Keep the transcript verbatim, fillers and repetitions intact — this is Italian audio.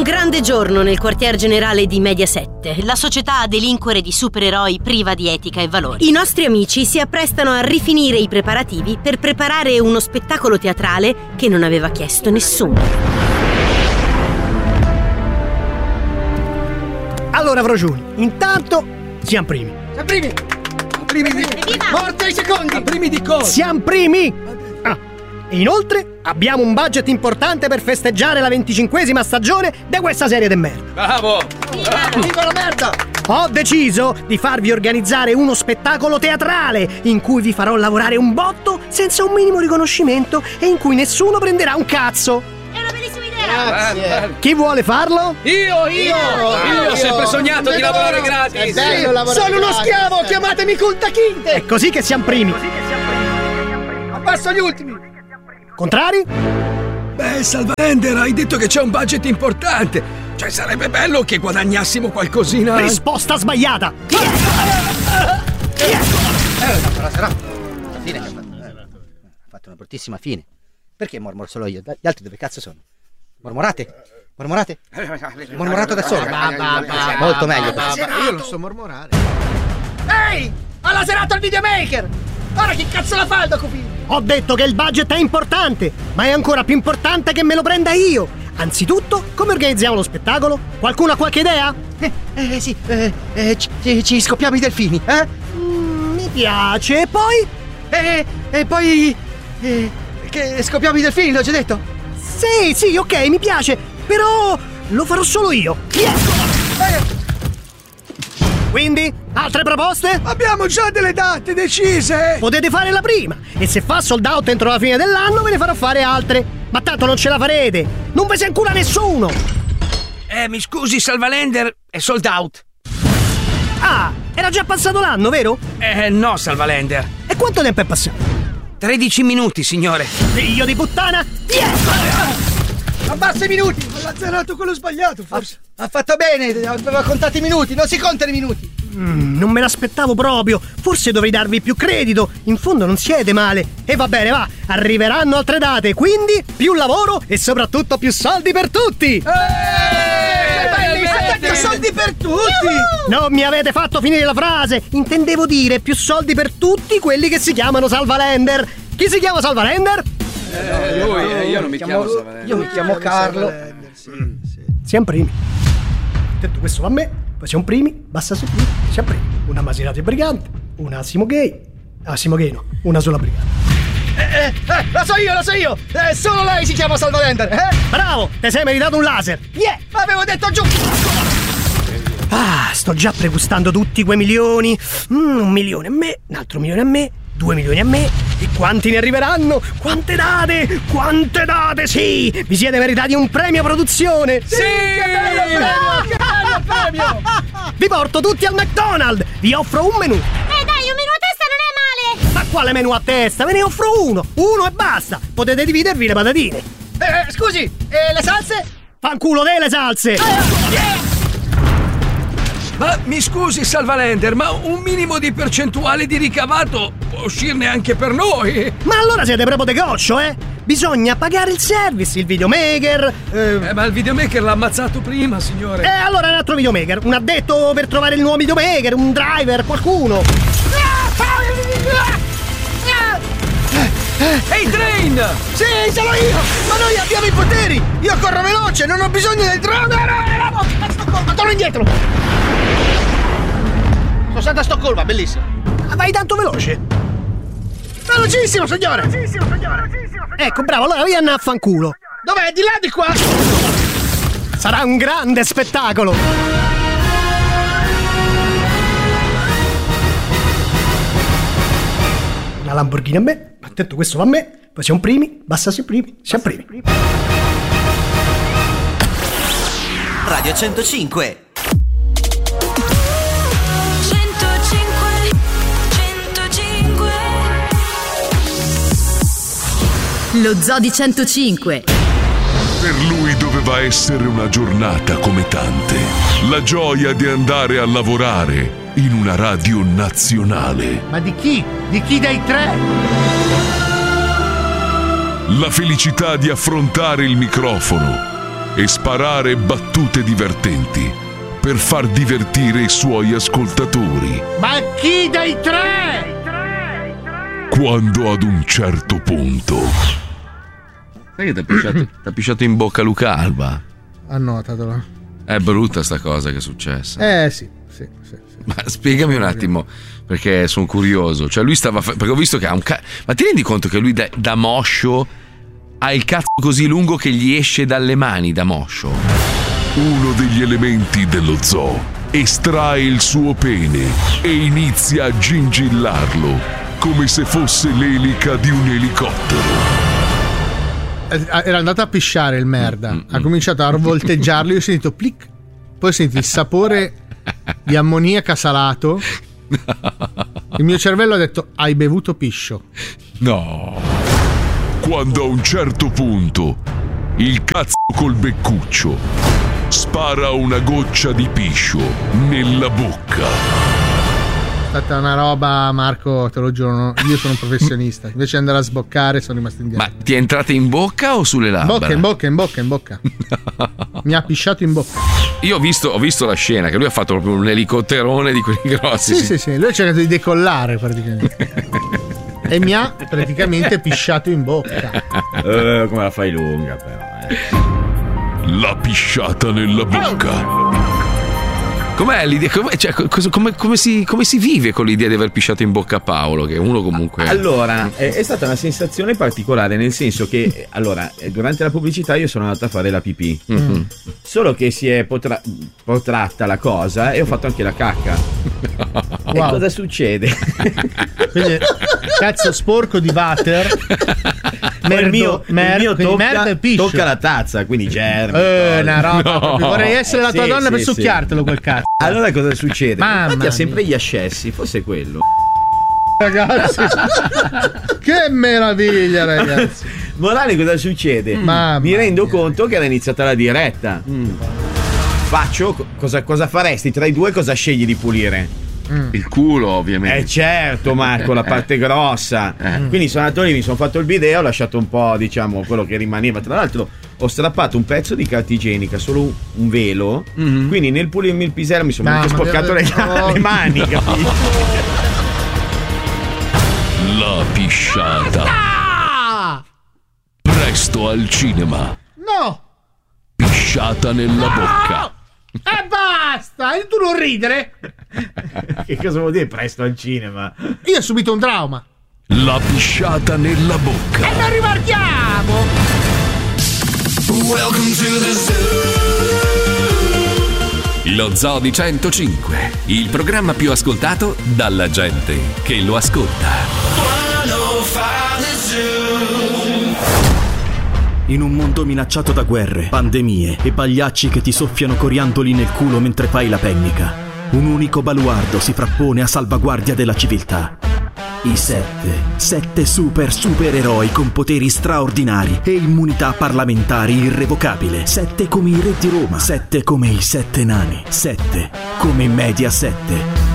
grande giorno nel quartier generale di Mediaset, la società a delinquere di supereroi priva di etica e valori. I nostri amici si apprestano a rifinire i preparativi per preparare uno spettacolo teatrale che non aveva chiesto nessuno. Allora, Frociuni, intanto siamo primi. Siamo primi! Primi di... Morte ai secondi! Primi di cosa? Siamo primi! Ah. E inoltre abbiamo un budget importante per festeggiare la venticinquesima stagione di questa serie de merda. Bravo! Bravo! Viva la merda! Ho deciso di farvi organizzare uno spettacolo teatrale in cui vi farò lavorare un botto senza un minimo riconoscimento e in cui nessuno prenderà un cazzo. È una bellissima idea! Grazie! Chi vuole farlo? Io, io! Io, io ho sempre sognato di lavorare gratis! È bello lavorare Sono uno gratis. schiavo, chiamatemi Kunta Kinte! È così che siamo primi. Abbasso gli ultimi! Contrari? Beh, Salvalender, hai detto che c'è un budget importante. Cioè, sarebbe bello che guadagnassimo qualcosina. Risposta sbagliata! Eh, però sarà. Alla fine ha fatto, eh, ha fatto una bruttissima fine. Perché mormoro solo io? Gli altri dove cazzo sono? Mormorate? Mormorate? Mormorato da solo. Molto meglio. Io non so mormorare. Ehi! Alla serata al videomaker! Ora chi cazzo la fa il docufilm? Ho detto che il budget è importante, ma è ancora più importante che me lo prenda io. Anzitutto, come organizziamo lo spettacolo? Qualcuno ha qualche idea? Eh, eh sì, eh, eh, ci, ci scoppiamo i delfini, eh? Mm, mi piace, e poi? E eh, poi... Eh, che scoppiamo i delfini, l'ho già detto? Sì, sì, ok, mi piace, però lo farò solo io. Eh, Quindi, altre proposte? Abbiamo già delle date decise. Potete fare la prima, e se fa sold out entro la fine dell'anno ve ne farò fare altre. Ma tanto non ce la farete, non ve se incula nessuno. Eh, mi scusi, Salvalender, è sold out. Ah, era già passato l'anno, vero? Eh, no, Salvalender. E quanto tempo è passato? tredici minuti, signore. Figlio di puttana! Yeah! abbassa i minuti! Ha zerato quello sbagliato, forse. Ha, ha fatto bene, aveva contato i minuti, non si contano i minuti! Mm, non me l'aspettavo proprio. Forse dovrei darvi più credito. In fondo non siete male. E va bene, va. Arriveranno altre date, quindi più lavoro e soprattutto più soldi per tutti. Eeeh! Ha detto soldi per tutti! Non mi avete fatto finire la frase. Intendevo dire più soldi per tutti quelli che si chiamano Salvalender. Chi si chiama Salvalender? Eh, lui, eh, io non mi chiamo Salvalender. Io mi chiamo Carlo. Sì, sì. Siamo primi. Detto questo va a me. Poi siamo primi, basta su primi, siamo primi. Una Maserati brigante, una Asimo Gay. Asimo Gay no, una sola brigante. Eh, eh, eh, la so io, la so io! Eh, solo lei si chiama Salvalender, eh? Bravo, te sei meritato un laser. Yeah, avevo detto giù! Ah, sto già pregustando tutti quei milioni. Mm, un milione a me, un altro milione a me, due milioni a me. E quanti ne arriveranno? Quante date? Quante date, sì! Vi siete meritati un premio produzione! Sì! Che bello premio! Che bello premio! Vi porto tutti al McDonald's! Vi offro un menù! Eh dai, un menù a testa non è male! Ma quale menù a testa? Ve ne offro uno! Uno e basta! Potete dividervi le patatine! Eh, scusi, e le salse? Fanculo delle salse! Yeah! Ma mi scusi, Salvalender, ma un minimo di percentuale di ricavato può uscirne anche per noi? Ma allora siete proprio de goccio, eh? Bisogna pagare il service, il videomaker. Eh, Eh, ma il videomaker l'ha ammazzato prima, signore. eh allora un altro videomaker. Un addetto per trovare il nuovo videomaker, un driver, qualcuno. Ehi, Train! Sì, sono io! Ma noi abbiamo i poteri! Io corro veloce, non ho bisogno del drone! Ma torno indietro! Sono stato a Stoccolma, bellissimo! Ma vai tanto veloce? Velocissimo, signore! Velocissimo, signore! Ecco, bravo, allora via a fanculo. Dov'è? Di là, di qua? Sarà un grande spettacolo! Una Lamborghini a me, ma detto questo va a me, poi siamo primi, basta siamo primi, siamo primi. Radio centocinque. centocinque centocinque Lo Zoo di centocinque. Per lui doveva essere una giornata come tante. La gioia di andare a lavorare in una radio nazionale. Ma di chi? Di chi dei tre? La felicità di affrontare il microfono e sparare battute divertenti per far divertire i suoi ascoltatori. Ma chi dei tre? Quando ad un certo punto... Sai che ti ha pisciato, t'ha pisciato in bocca Luca Alba? Annotatelo. È brutta sta cosa che è successa. Eh sì, sì, sì, sì. Ma spiegami un attimo, perché sono curioso. Cioè lui stava... Perché ho visto che ha un ca... Ma ti rendi conto che lui da, da moscio ha il cazzo così lungo che gli esce dalle mani da moscio? Uno degli elementi dello zoo estrae il suo pene e inizia a gingillarlo come se fosse l'elica di un elicottero. Era andato a pisciare il merda, mm-hmm. ha cominciato a volteggiarlo, io ho sentito plic, poi ho sentito il sapore di ammoniaca salato, il mio cervello ha detto hai bevuto piscio. No. Quando a un certo punto il cazzo col beccuccio spara una goccia di piscio nella bocca. È stata una roba, Marco, te lo giuro, io sono un professionista. Invece di andare a sboccare sono rimasto indietro. Ma ti è entrata in bocca o sulle labbra? In bocca, in bocca, in bocca, in bocca. Mi ha pisciato in bocca. Io ho visto, ho visto la scena, che lui ha fatto proprio un elicotterone di quelli grossi. Sì, sì, sì, lui ha cercato di decollare praticamente. E mi ha praticamente pisciato in bocca. Eh, come la fai lunga però, eh. La pisciata nella bocca. Com'è l'idea? Com'è, cioè, come, come, si, come si vive con l'idea di aver pisciato in bocca a Paolo? Che uno comunque. Allora, è, è stata una sensazione particolare, nel senso che allora, durante la pubblicità io sono andato a fare la pipì. Mm-hmm. Solo che si è potra- protratta la cosa e ho fatto anche la cacca. Wow. E cosa succede? Quindi, cazzo sporco di water. Merdo, il mio, mer- il mio tocca, merda e piscio. tocca la tazza, quindi germi. Eh, una roba. No. Vorrei essere la tua sì, donna sì, per sì. succhiartelo quel cazzo. Allora cosa succede? Mamma Infatti ha sempre mia. gli ascessi, forse quello. Ragazzi, che meraviglia, ragazzi. Morale, cosa succede? Mamma Mi rendo mia. conto che era iniziata la diretta. Mm. Faccio, cosa, cosa faresti? Tra i due cosa scegli di pulire? Mm. Il culo, ovviamente. Eh certo, Marco, la parte grossa. Eh. Quindi sono andato lì, mi sono fatto il video, ho lasciato un po', diciamo, quello che rimaneva. Tra l'altro ho strappato un pezzo di carta igienica, solo un, un velo. Mm-hmm. Quindi nel pulirmi il pisello mi sono Mamma anche sporcato le, mia. le mani, capito? La pisciata. Ah! Presto al cinema. No! Pisciata nella bocca. E basta! E tu non ridere? Che cosa vuol dire presto al cinema? Io ho subito un trauma. La pisciata nella bocca. E non rimarchiamo! Welcome to the zoo. Lo Zoo di centocinque, il programma più ascoltato dalla gente che lo ascolta. In un mondo minacciato da guerre, pandemie e pagliacci che ti soffiano coriandoli nel culo mentre fai la pennica, un unico baluardo si frappone a salvaguardia della civiltà. I sette, sette super supereroi con poteri straordinari e immunità parlamentari irrevocabile. Sette come i re di Roma, sette come i sette nani, sette come Mediaset.